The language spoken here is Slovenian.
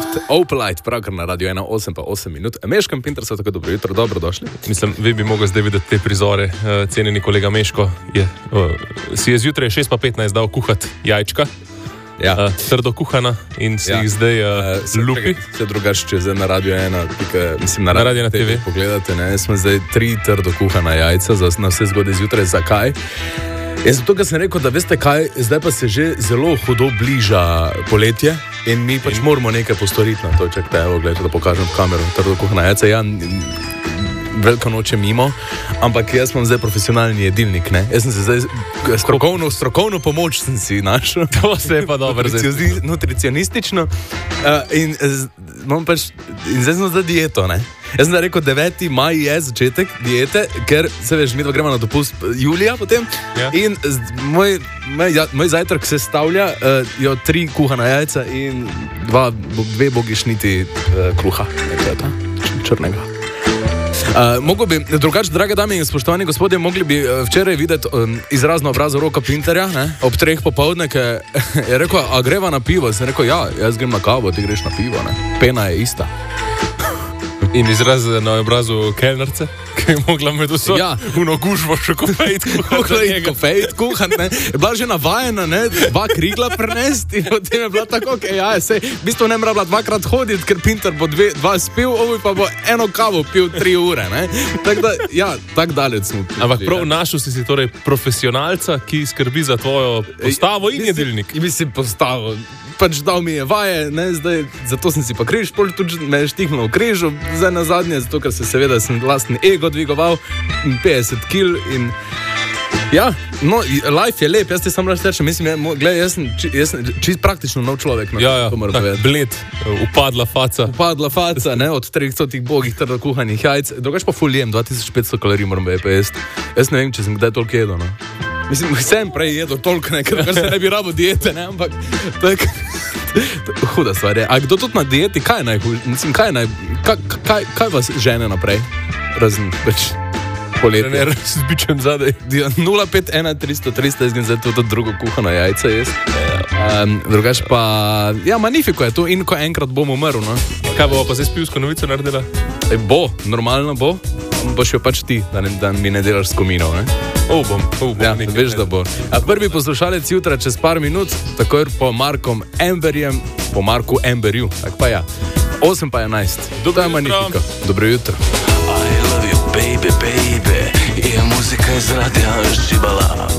Opelite, pravkar na Radio 1, 8 pa 8 minut. Meško in Pinter so tako dobro jutro, dobrodošli. Mislim, vi bi mogli zdaj videti te prizore. Cenjeni kolega Meško si je zjutraj 6 pa 15 dal kuhati jajčka. Ja. Trdo kuhana in si jih zdaj lupi. Se drugače, če zdaj na Radio 1, mislim na Radio 1 TV pogledate, ne, smo zdaj 3 trdo kuhana jajca na vse zgodaj zjutraj. Zakaj? Zato, ker sem rekel, da veste kaj, zdaj pa se že zelo hudo bliža poletje in mi pač moramo nekaj postoriti na to. Čakajte, evo, gledajte, da pokažem v kamero trdo kuhana jajca. Ja, Velika noč je mimo, ampak jaz imam zdaj profesionalni jedilnik, ne? Jaz sem se zdaj strokovno pomoč sem si našel. To se je pa dobro zdaj. Nutricionistično. In zdaj sem zdaj dieto, ne? Jaz sem da rekel, 9. maj je začetek diete, ker se veš, mi dva gremo na dopust julija potem. Ja. In moj zajtrk se stavlja 3 kuhana jajca in 2 bogišniti kruha, črnega. Mogo bi, drugače, drage dame in spoštovani gospodje, mogli bi včeraj videti izrazno obrazo Roka Pinterja, ne, ob 3 popoldne, ki je rekel, a greva na pivo? Sem rekel, ja, jaz grem na kavo, ti greš na pivo, ne. Pena je ista. In izraz na obrazu kelnerce, ki je mogla med vso uno gužvo še kofejt kuhati, ne. Je bila že navajena, ne, 2 krigla prenesti in potem je bila tako, v bistvu ne mora bila 2-krat hoditi, ker Pinter bo 2 spil, ovoj pa bo 1 kavo pil 3 ure, ne. Tako da, ja, tak daleč smo. Ampak prav našel si torej profesionalca, ki skrbi za tvojo postavo in jedilnik. Mislim, postavo. Pač dal mi je vaje, ne, zdaj, zato sem si pa križ, pol tudi me je štihnil v križu, zdaj na zadnje, zato ker seveda sem vlastni ego dvigoval, 50 kil in ja, no, life je lep, jaz ti sam rečem, mislim, gledaj, jaz sem čist praktično nov človek. No, ja, tak bled, upadla faca, ne, od 300 bogih trdo kuhanih jajc, drugač pa ful jem, 2500 kalorij moram pa jesti. Jaz ne vem, če sem kdaj toliko jedel, no. Mislim, sem prej jedel toliko, ne, ker se ne bi rabo diete, ne, ampak tak, huda stvar je. A kdo tudi na dieti, kaj je najhujše? Mislim, kaj vas žene naprej? Razen več poletje. Trener s bičem zadaj. 051 300 300, jaz grem zdaj tudi drugo kuhano jajce jesti. Drugač pa, ja, magnifico je to in ko enkrat bom umrl, no. Kaj bo pa zdaj spivsko novico naredila? Normalno bo. Boš jo pač ti, da mi ne delaš s kominov, ne? Bom. Ja, veš, da bo. A prvi poslušalec jutra čez par minut, takoj po Marku Emberju. Tak pa ja. 8 pa 11. To je magnifico. Dobro jutro. I love you, baby, baby. Je muzika iz radia šibala.